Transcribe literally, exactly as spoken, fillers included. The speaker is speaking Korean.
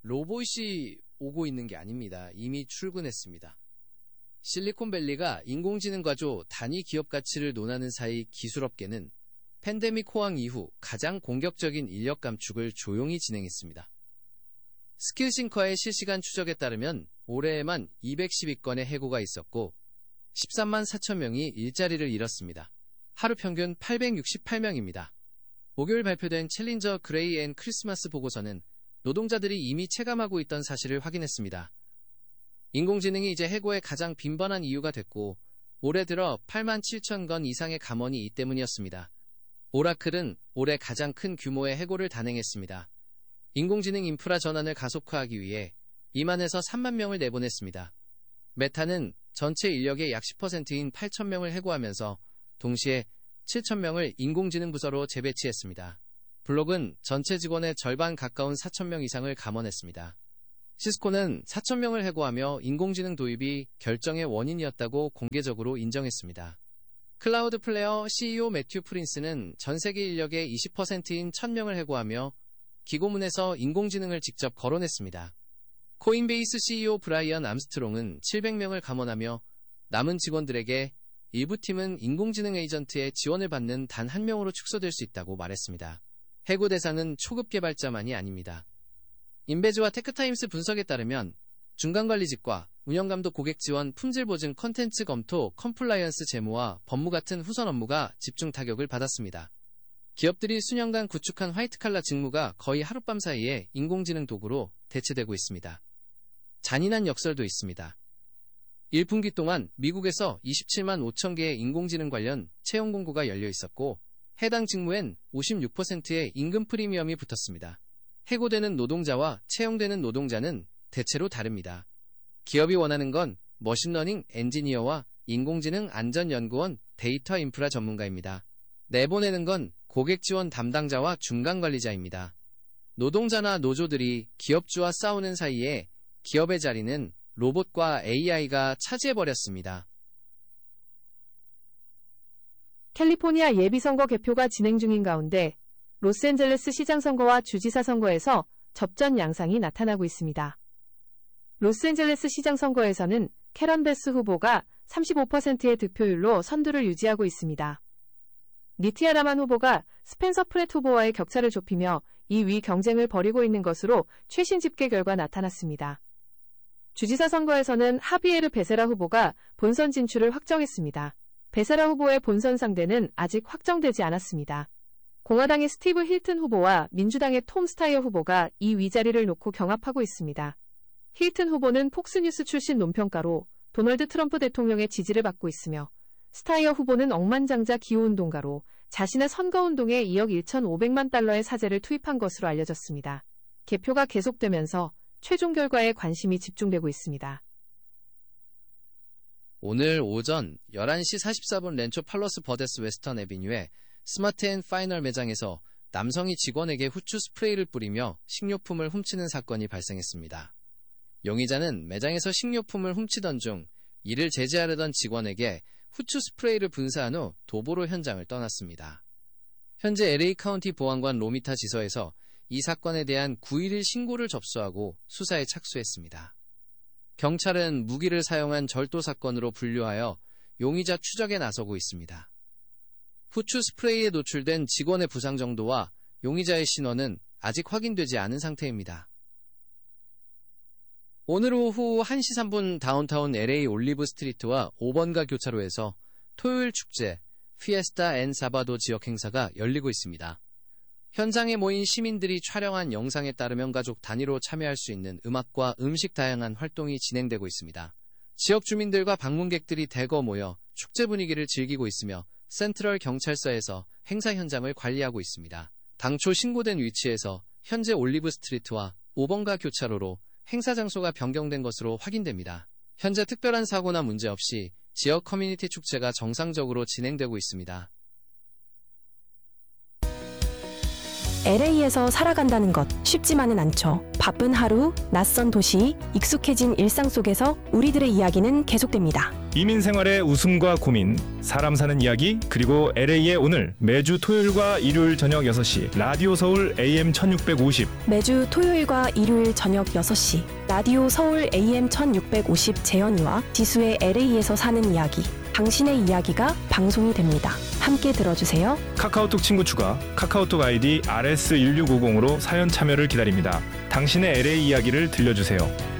로봇이 오고 있는 게 아닙니다. 이미 출근했습니다. 실리콘밸리가 인공지능 과조 단위 기업 가치를 논하는 사이 기술업계는 팬데믹 호황 이후 가장 공격적인 인력 감축을 조용히 진행했습니다. 스킬싱커의 실시간 추적에 따르면 올해에만 이백십이 건의 해고가 있었고 십삼만 사천 명이 일자리를 잃었습니다. 하루 평균 팔백육십팔 명입니다. 목요일 발표된 챌린저 그레이 앤 크리스마스 보고서는 노동자들이 이미 체감하고 있던 사실을 확인했습니다. 인공지능이 이제 해고의 가장 빈번한 이유가 됐고 올해 들어 팔만 칠천 건 이상의 감원이 이 때문이었습니다. 오라클은 올해 가장 큰 규모의 해고를 단행했습니다. 인공지능 인프라 전환을 가속화하기 위해 이만에서 삼만 명을 내보냈습니다. 메타는 전체 인력의 약 십 퍼센트인 팔천 명을 해고하면서 동시에 칠천 명을 인공지능 부서로 재배치했습니다. 블록은 전체 직원의 절반 가까운 사천 명 이상을 감원했습니다. 시스코는 사천 명을 해고하며 인공지능 도입이 결정의 원인이었다고 공개적으로 인정했습니다. 클라우드 플레어 씨이오 매튜 프린스는 전 세계 인력의 이십 퍼센트인 천 명을 해고하며 기고문에서 인공지능을 직접 거론했습니다. 코인베이스 씨이오 브라이언 암스트롱은 칠백 명을 감원하며 남은 직원들에게 일부 팀은 인공지능 에이전트의 지원을 받는 단 한 명으로 축소될 수 있다고 말했습니다. 해고 대상은 초급 개발자만이 아닙니다. 인베즈와 테크타임스 분석에 따르면 중간관리직과 운영감독 고객 지원 품질 보증 컨텐츠 검토 컴플라이언스 재무와 법무 같은 후선 업무가 집중 타격을 받았습니다. 기업들이 수년간 구축한 화이트칼라 직무가 거의 하룻밤 사이에 인공지능 도구로 대체되고 있습니다. 잔인한 역설도 있습니다. 일 분기 동안 미국에서 이십칠만 오천 개의 인공지능 관련 채용 공고가 열려 있었고 해당 직무엔 오십육 퍼센트의 임금 프리미엄이 붙었습니다. 해고되는 노동자와 채용되는 노동자는 대체로 다릅니다. 기업이 원하는 건 머신러닝 엔지니어와 인공지능 안전연구원 데이터 인프라 전문가입니다. 내보내는 건 고객 지원 담당자와 중간관리자입니다. 노동자나 노조들이 기업주와 싸우는 사이에 기업의 자리는 로봇과 에이아이가 차지해버렸습니다. 캘리포니아 예비선거 개표가 진행 중인 가운데 로스앤젤레스 시장 선거와 주지사 선거에서 접전 양상이 나타나고 있습니다. 로스앤젤레스 시장 선거에서는 캐런 베스 후보가 삼십오 퍼센트의 득표율로 선두를 유지하고 있습니다. 니티아 라만 후보가 스펜서 프렛 후보와의 격차를 좁히며 이 위 경쟁을 벌이고 있는 것으로 최신 집계 결과 나타났습니다. 주지사 선거에서는 하비에르 베세라 후보가 본선 진출을 확정했습니다. 베세라 후보의 본선 상대는 아직 확정되지 않았습니다. 공화당의 스티브 힐튼 후보와 민주당의 톰 스타이어 후보가 이 위 자리를 놓고 경합하고 있습니다. 힐튼 후보는 폭스뉴스 출신 논평가로 도널드 트럼프 대통령의 지지를 받고 있으며 스타이어 후보는 억만장자 기후운동가로 자신의 선거운동에 이억 일천오백만 달러의 사재를 투입한 것으로 알려졌습니다. 개표가 계속되면서 최종 결과에 관심이 집중되고 있습니다. 오늘 오전 열한 시 사십사 분 렌초 팔러스 버데스 웨스턴 애비뉴의 스마트 앤 파이널 매장에서 남성이 직원에게 후추 스프레이를 뿌리며 식료품을 훔치는 사건이 발생했습니다. 용의자는 매장에서 식료품을 훔치던 중 이를 제지하려던 직원에게 후추 스프레이를 분사한 후 도보로 현장을 떠났습니다. 현재 엘에이 카운티 보안관 로미타 지서에서 이 사건에 대한 구일일 신고를 접수하고 수사에 착수했습니다. 경찰은 무기를 사용한 절도 사건으로 분류하여 용의자 추적에 나서고 있습니다. 후추 스프레이에 노출된 직원의 부상 정도와 용의자의 신원은 아직 확인되지 않은 상태입니다. 오늘 오후 한 시 삼 분 다운타운 엘에이 올리브 스트리트와 오 번가 교차로에서 토요일 축제 피에스타 앤 사바도 지역 행사가 열리고 있습니다. 현장에 모인 시민들이 촬영한 영상에 따르면 가족 단위로 참여할 수 있는 음악과 음식 다양한 활동이 진행되고 있습니다. 지역 주민들과 방문객들이 대거 모여 축제 분위기를 즐기고 있으며 센트럴 경찰서에서 행사 현장을 관리하고 있습니다. 당초 신고된 위치에서 현재 올리브 스트리트와 오 번가 교차로로 행사 장소가 변경된 것으로 확인됩니다. 현재 특별한 사고나 문제 없이 지역 커뮤니티 축제가 정상적으로 진행되고 있습니다. 엘에이에서 살아간다는 것 쉽지만은 않죠. 바쁜 하루, 낯선 도시, 익숙해진 일상 속에서 우리들의 이야기는 계속됩니다. 이민 생활의 웃음과 고민, 사람 사는 이야기, 그리고 엘에이의 오늘 매주 토요일과 일요일 저녁 여섯 시 라디오 서울 에이엠 천육백오십 매주 토요일과 일요일 저녁 여섯 시 라디오 서울 에이엠 천육백오십 재현이와 지수의 엘에이에서 사는 이야기, 당신의 이야기가 방송이 됩니다. 함께 들어주세요. 카카오톡 친구 추가, 카카오톡 아이디 알에스 일육오공으로 사연 참여를 기다립니다. 당신의 엘에이 이야기를 들려주세요.